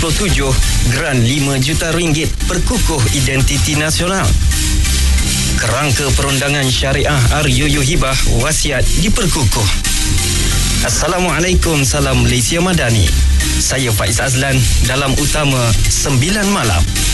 Geran RM5 juta perkukuh identiti nasional. Kerangka perundangan syariah RUU Hibah wasiat diperkukuh. Assalamualaikum, salam Malaysia Madani. Saya Faiz Azlan dalam Utama 9 Malam.